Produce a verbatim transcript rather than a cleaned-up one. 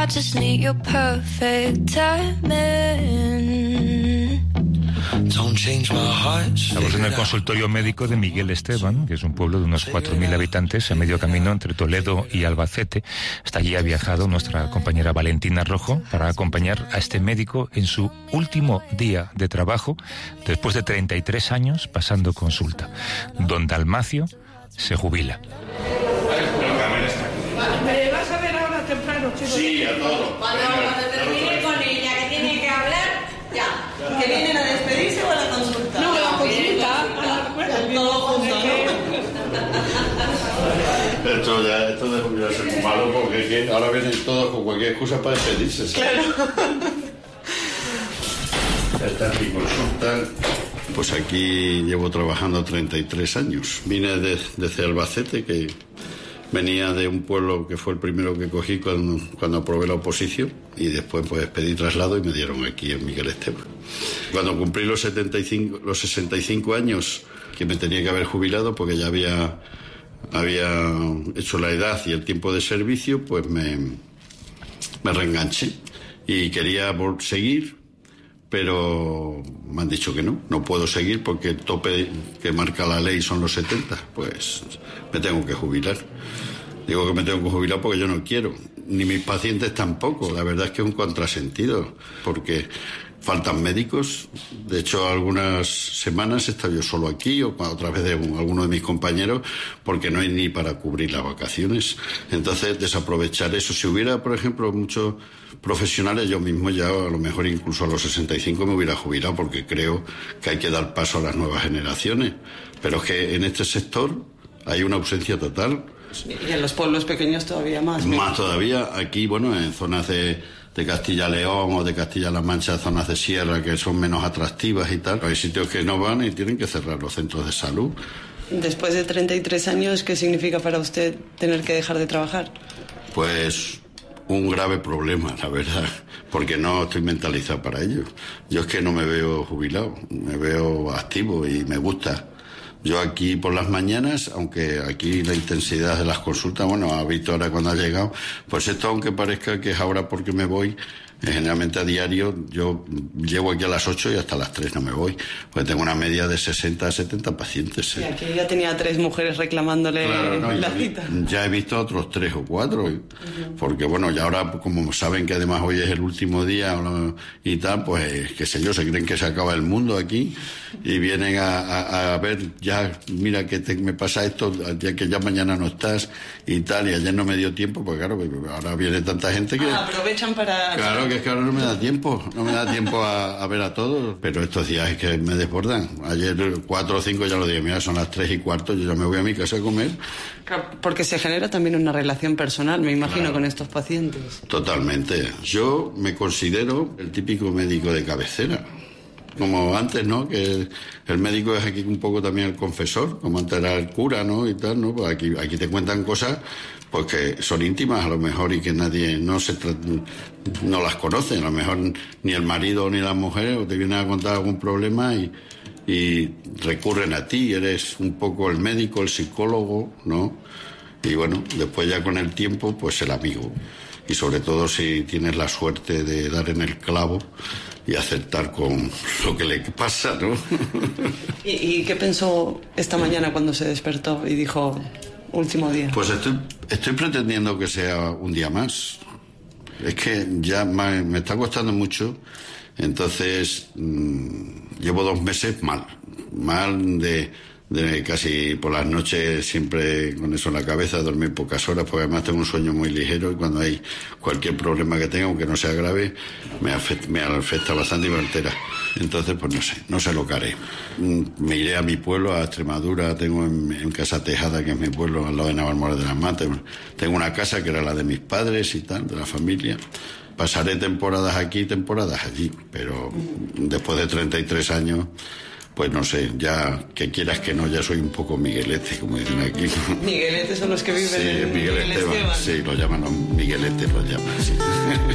I just need your perfect timing. Estamos en el consultorio médico de Miguel Esteban, que es un pueblo de unos cuatro mil habitantes a medio camino entre Toledo y Albacete. Hasta allí ha viajado nuestra compañera Valentina Rojo para acompañar a este médico en su último día de trabajo, después de treinta y tres años pasando consulta. Don Dalmacio se jubila. ¿Me vas a ver ahora temprano, chicos? Sí, a todos. Cuando, cuando termine con ella, que tiene que hablar, ya. ¿Que vienen a despedirse o a la consulta? No, a la consulta. Todo junto, ¿no? Esto ya, esto de jubilarse es malo porque ¿qué? Ahora vienen todos con cualquier excusa para despedirse, ¿sabes? Claro. Esta es mi consulta. Pues aquí llevo trabajando treinta y tres años. Vine de, desde Albacete, que venía de un pueblo que fue el primero que cogí cuando, cuando aprobé la oposición, y después pues pedí traslado y me dieron aquí en Miguel Esteban. Cuando cumplí los setenta y cinco, los sesenta y cinco años, que me tenía que haber jubilado porque ya había, había hecho la edad y el tiempo de servicio, pues me, me reenganché y quería seguir, pero me han dicho que no, no puedo seguir porque el tope que marca la ley son los setenta, pues me tengo que jubilar. Digo que me tengo que jubilar porque yo no quiero, ni mis pacientes tampoco. La verdad es que es un contrasentido, porque faltan médicos. De hecho, algunas semanas he estado yo solo aquí o a través de un, alguno de mis compañeros, porque no hay ni para cubrir las vacaciones. Entonces, desaprovechar eso. Si hubiera, por ejemplo, muchos profesionales, yo mismo ya a lo mejor incluso a los sesenta y cinco me hubiera jubilado, porque creo que hay que dar paso a las nuevas generaciones. Pero es que en este sector hay una ausencia total. Y en los pueblos pequeños todavía más. Más todavía. Aquí, bueno, en zonas de, de Castilla-León o de Castilla-La Mancha, zonas de sierra que son menos atractivas y tal. Hay sitios que no van y tienen que cerrar los centros de salud. Después de treinta y tres años, ¿qué significa para usted tener que dejar de trabajar? Pues un grave problema, la verdad, porque no estoy mentalizado para ello. Yo es que no me veo jubilado, me veo activo y me gusta. Yo aquí por las mañanas, aunque aquí la intensidad de las consultas, bueno, ha visto ahora cuando ha llegado, pues esto aunque parezca que es ahora porque me voy, generalmente a diario yo llevo aquí a las ocho y hasta las tres no me voy, pues tengo una media de sesenta a setenta pacientes. Y aquí ya tenía tres mujeres reclamándole claro, no, la cita. Ya he visto a otros tres o cuatro, uh-huh. Porque bueno, ya ahora como saben que además hoy es el último día y tal, pues qué sé yo, se creen que se acaba el mundo aquí y vienen a, a, a ver, ya mira que te, me pasa esto, ya que ya mañana no estás y tal, y ayer no me dio tiempo, pues claro, ahora viene tanta gente que... Ah, aprovechan para... Claro, que es que ahora no me da tiempo, no me da tiempo a, a ver a todos, pero estos días es que me desbordan. Ayer cuatro o cinco ya lo dije, mira, son las tres y cuarto, yo ya me voy a mi casa a comer. Claro, porque se genera también una relación personal, me imagino, claro, con estos pacientes. Totalmente. Yo me considero el típico médico de cabecera. Como antes, ¿no? Que el médico es aquí un poco también el confesor, como antes era el cura, ¿no? Y tal, ¿no? Pues aquí, aquí te cuentan cosas pues que son íntimas a lo mejor y que nadie no se tra- no las conoce, a lo mejor ni el marido ni la mujer, o te vienen a contar algún problema y, y recurren a ti, eres un poco el médico, el psicólogo, ¿no? Y bueno, después ya con el tiempo, pues el amigo. Y sobre todo si tienes la suerte de dar en el clavo y acertar con lo que le pasa, ¿no? ¿Y, y qué pensó esta mañana cuando se despertó y dijo... último día? Pues estoy, estoy pretendiendo que sea un día más. Es que ya me, me está costando mucho. Entonces, mmm, llevo dos meses mal. Mal de, de casi por las noches siempre con eso en la cabeza, dormir pocas horas, porque además tengo un sueño muy ligero y cuando hay cualquier problema que tenga, aunque no sea grave, me afecta, me afecta bastante y me altera. Entonces, pues no sé, no sé lo que haré. Me iré a mi pueblo, a Extremadura, tengo en, en Casa Tejada, que es mi pueblo, al lado de Navalmoral de las Matas. Tengo una casa que era la de mis padres y tal, de la familia. Pasaré temporadas aquí, temporadas allí, pero después de treinta y tres años... pues no sé, ya que quieras que no, ya soy un poco Miguelete, como dicen aquí. Miguelete son los que viven sí, en Miguel Esteban, Esteban. Sí, lo llaman, los Migueletes lo llaman, sí.